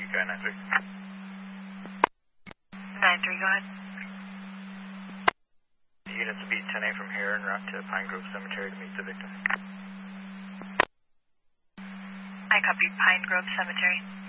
Sky 93. 93, go ahead. Units will be 10A from here and route to Pine Grove Cemetery to meet the victim. I copy Pine Grove Cemetery.